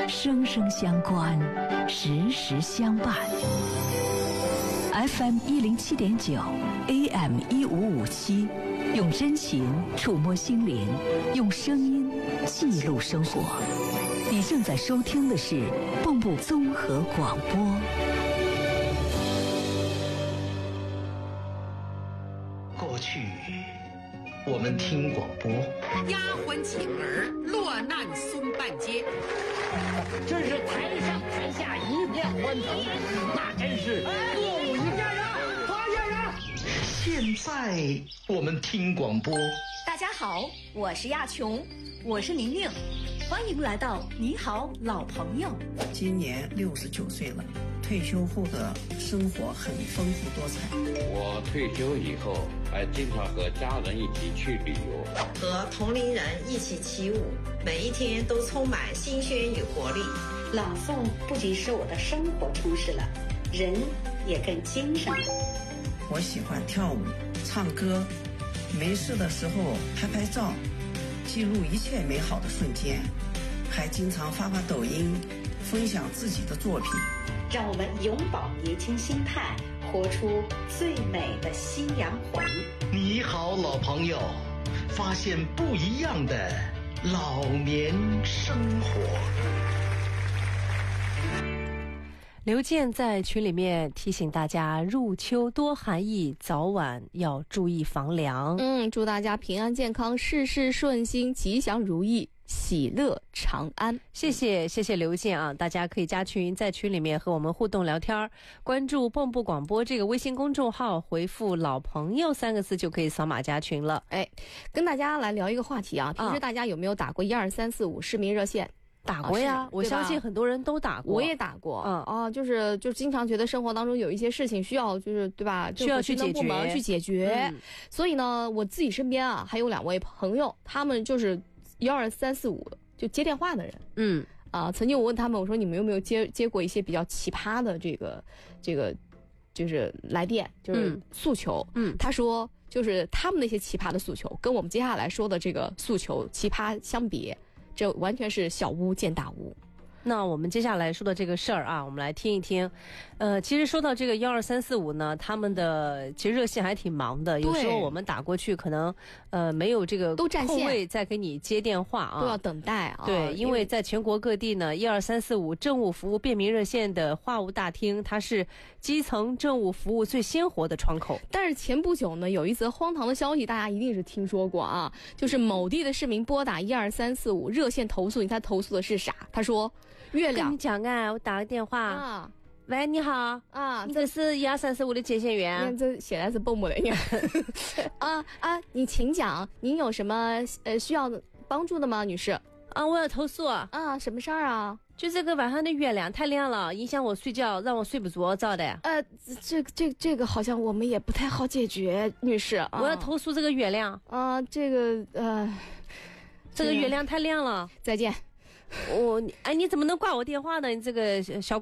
生生相关，时时相伴。FM 107.9 AM 1557，用真情触摸心灵，用声音记录生活。你正在收听的是蚌埠综合广播。 过去我们听广播， 丫鬟请儿落难松半街， 真是台上台下一片欢腾，那真是歌舞一片啊！花月啊！ 现在我们听广播。 大家好，我是亚琼，我是宁宁，欢迎来到你好老朋友。 今年69岁了，退休后的生活很丰富多彩。 我退休以后还经常和家人一起去旅游， 和同龄人一起起舞，每一天都充满新鲜与活力。 朗诵不仅使我的生活充实了，人也更精神了。 我喜欢跳舞、唱歌，没事的时候拍拍照，记录一切美好的瞬间，还经常发抖音，分享自己的作品。 让我们永葆年轻心态，活出最美的夕阳红。 你好老朋友，发现不一样的老年生活。 刘健在群里面提醒大家，入秋多寒意，早晚要注意防凉。 祝大家平安健康，事事顺心，吉祥如意，喜乐长安。 谢谢刘健啊！大家可以加群，在群里面和我们互动聊天，关注蚌埠广播这个微信公众号，回复老朋友3个字就可以扫码加群了。 跟大家来聊一个话题啊，平时大家有没有打过12345市民热线？ 打过呀，我相信很多人都打过， 我也打过。就经常觉得生活当中有一些事情需要，就是对吧？ 需要去解决。所以呢，我自己身边啊还有2位朋友，他们就是12345就接电话的人。曾经我问他们，我说你们有没有接过一些比较奇葩的这个就是来电，就是诉求。他说就是他们那些奇葩的诉求，跟我们接下来说的这个诉求奇葩相比，这完全是小巫见大巫。 那我们接下来说的这个事儿啊，我们来听一听。其实说到这个12345呢，他们的其实热线还挺忙的，有时候我们打过去可能没有这个空位再给你接电话啊， 都要等待啊。 对，因为在全国各地呢，12345政务服务便民热线的话务大厅，它是基层政务服务最鲜活的窗口。 但是前不久呢，有一则荒唐的消息，大家一定是听说过啊，就是某地的市民拨打12345热线投诉，你猜投诉的是啥？他说月亮。 跟你讲啊，我打个电话啊。喂，你好啊，这是12345的接线员。 这显然是蹦蹦的呀。你请讲，您有什么需要帮助的吗，女士？ 我要投诉啊， 什么事儿啊？ 就这个晚上的月亮太亮了，影响我睡觉，让我睡不着，咋的？ 这个好像我们也不太好解决，女士。 我要投诉这个月亮。 这个月亮太亮了。 再见。 你怎么能挂我电话呢？你这个小